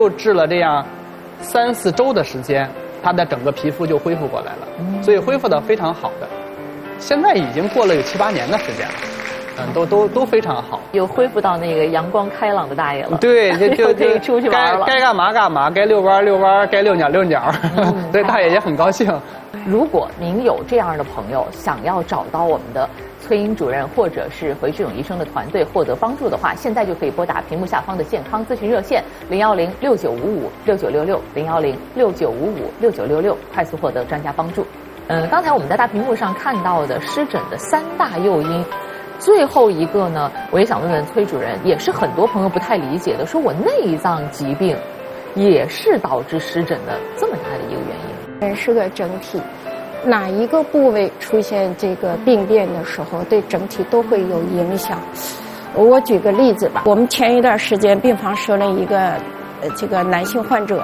就治了这样3、4周的时间，他的整个皮肤就恢复过来了，所以恢复得非常好的。现在已经过了有7、8年的时间了，都非常好， 又恢复到那个阳光开朗的大爷了。 对，就可以出去玩了。 该干嘛干嘛，该遛弯遛弯，该遛鸟遛鸟，对，大爷也很高兴。 如果您有这样的朋友，想要找到我们的崔英主任或者是回志勇医生的团队获得帮助的话，现在就可以拨打屏幕下方的健康咨询热线010-6955-6966，010-6955-6966，快速获得专家帮助。刚才我们在大屏幕上看到的湿疹的3大诱因，最后一个呢，我也想问问崔主任，也是很多朋友不太理解的，说我内脏疾病也是导致湿疹的这么大的一个原因。 人是个整体，哪一个部位出现这个病变的时候，对整体都会有影响。我举个例子吧，我们前一段时间病房收了一个这个男性患者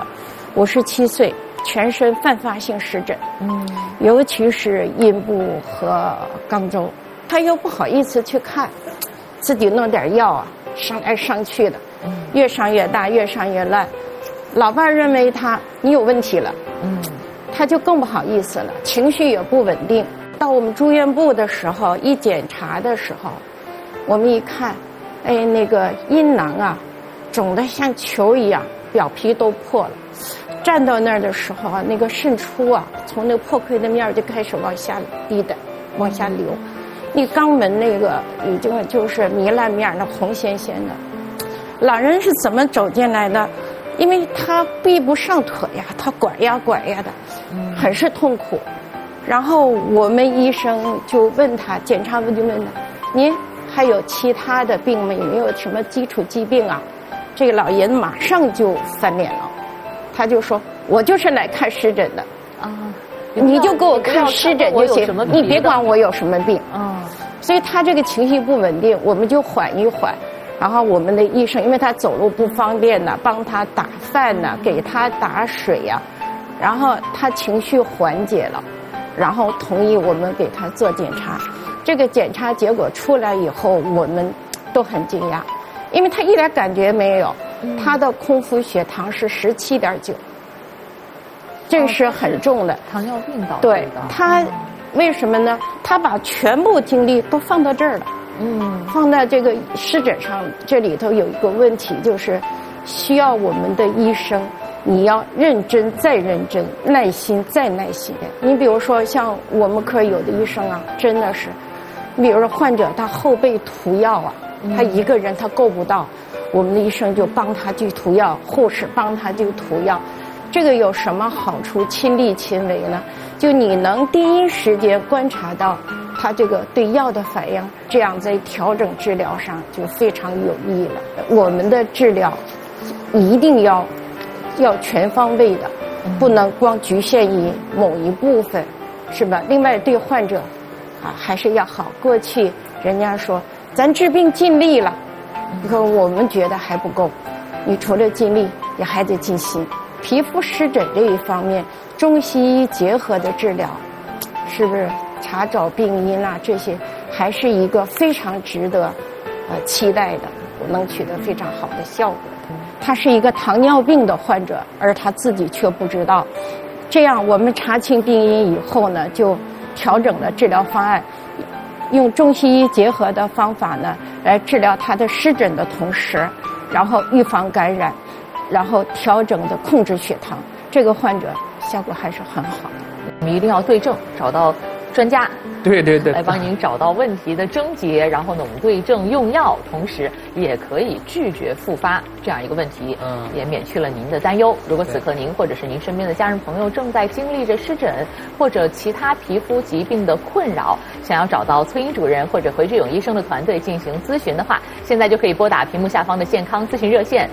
，57岁，全身泛发性湿疹，尤其是阴部和肛周，他又不好意思去看，自己弄点药啊，上来上去的，越上越大，越上越烂。老伴认为你有问题了，他就更不好意思了，情绪也不稳定。到我们住院部的时候，一检查的时候，我们一看，那个阴囊啊，肿得像球一样，表皮都破了。站到那儿的时候啊，那个渗出啊，从那个破溃的面就开始往下滴的，往下流。那肛门那个已经就是糜烂面，那红鲜鲜的。老人是怎么走进来的？因为他闭不上腿呀，他拐呀拐呀的，很是痛苦。然后我们医生就问他，检查部就问他，您还有其他的病吗？有没有什么基础疾病啊？这个老人马上就翻脸了，他就说：“我就是来看湿疹的啊，你就给我看湿疹就行，你别管我有什么病。”所以他这个情绪不稳定，我们就缓一缓。然后我们的医生，因为他走路不方便呢，帮他打饭呢，给他打水呀，然后他情绪缓解了，然后同意我们给他做检查。这个检查结果出来以后，我们都很惊讶，因为他一点感觉没有，他的空腹血糖是17.9，这个是很重的糖尿病导致的。 对，他为什么呢？他把全部精力都放到这儿了。放在这个湿疹上，这里头有一个问题，就是需要我们的医生，你要认真再认真，耐心再耐心。你比如说像我们科有的医生啊，真的是，比如说患者他后背涂药啊，他一个人他够不到，我们的医生就帮他去涂药，护士帮他去涂药。这个有什么好处？亲力亲为呢？就你能第一时间观察到他这个对药的反应，这样在调整治疗上就非常有益了。我们的治疗一定要全方位的，不能光局限于某一部分，是吧？另外对患者还是要好。过去人家说咱治病尽力了，可我们觉得还不够，你除了尽力也还得尽心。皮肤湿疹这一方面，中西医结合的治疗，是不是查找病因啊，这些还是一个非常值得期待的，能取得非常好的效果的。他是一个糖尿病的患者，而他自己却不知道。这样我们查清病因以后呢，就调整了治疗方案，用中西医结合的方法呢，来治疗他的湿疹的同时，然后预防感染，然后调整的控制血糖，这个患者效果还是很好的。 我们一定要对症，找到专家， 对， 来帮您找到问题的症结，然后呢，我们对症用药，同时也可以拒绝复发这样一个问题，也免去了您的担忧。如果此刻您或者是您身边的家人朋友正在经历着湿疹或者其他皮肤疾病的困扰，想要找到崔英主任或者回志勇医生的团队进行咨询的话，现在就可以拨打屏幕下方的健康咨询热线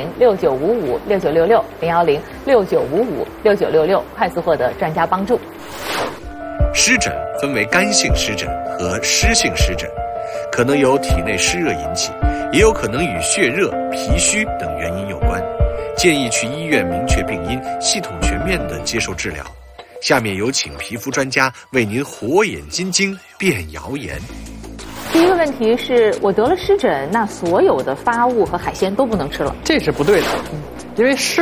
010-6955-6966，010-6955-6966，快速获得专家帮助。 湿疹分为干性湿疹和湿性湿疹，可能由体内湿热引起，也有可能与血热、脾虚等原因有关。建议去医院明确病因，系统全面地接受治疗。下面有请皮肤专家为您火眼金睛辨谣言。 第一个问题是，我得了湿疹，那所有的发物和海鲜都不能吃了？ 这是不对的。 因为湿